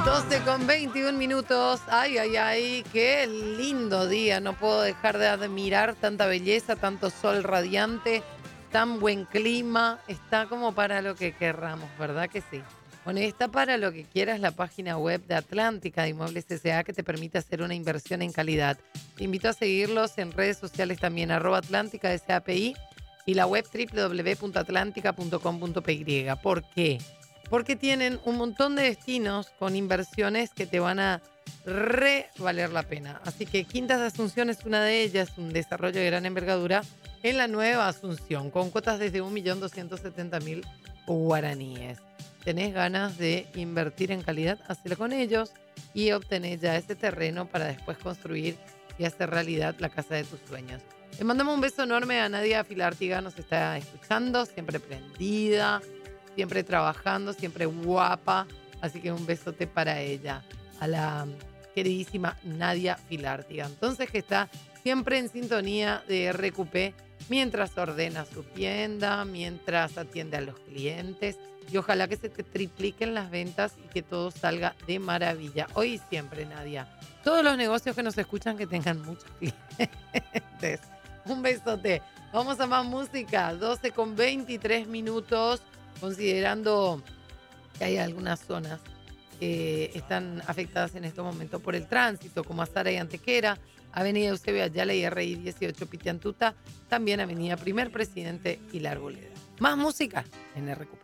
12:21. Ay, ay, ay, qué lindo día. No puedo dejar de admirar tanta belleza, tanto sol radiante, tan buen clima. Está como para lo que querramos, ¿verdad que sí? Bueno, y está para lo que quieras la página web de Atlántica de Inmuebles S.A. que te permite hacer una inversión en calidad. Te invito a seguirlos en redes sociales también, @Atlántica SAPI y la web www.atlantica.com.py. ¿Por qué? Porque tienen un montón de destinos con inversiones que te van a valer la pena. Así que Quintas de Asunción es una de ellas, un desarrollo de gran envergadura en la Nueva Asunción, con cuotas desde 1.270.000 guaraníes. ¿Tenés ganas de invertir en calidad? Hacelo con ellos y obtenés ya ese terreno para después construir y hacer realidad la casa de tus sueños. Le mandamos un beso enorme a Nadia Filártiga, nos está escuchando, siempre prendida, siempre trabajando, siempre guapa. Así que un besote para ella, a la queridísima Nadia Filártiga. Entonces, que está siempre en sintonía de RQP mientras ordena su tienda, mientras atiende a los clientes. Y ojalá que se te tripliquen las ventas y que todo salga de maravilla. Hoy y siempre, Nadia. Todos los negocios que nos escuchan que tengan muchos clientes. Un besote. Vamos a más música. 12:23. Considerando que hay algunas zonas que están afectadas en estos momentos por el tránsito, como Azara y Antequera, Avenida Eusebio Ayala y RI 18 Pitiantuta, también Avenida Primer Presidente y La Arboleda. Más música en RQP.